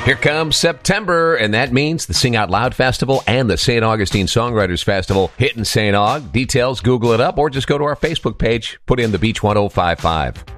Here comes September, and that means the Sing Out Loud Festival and the St. Augustine Songwriters Festival hitting St. Aug. Details, Google it up, or just go to our Facebook page, put in the Beach 1055.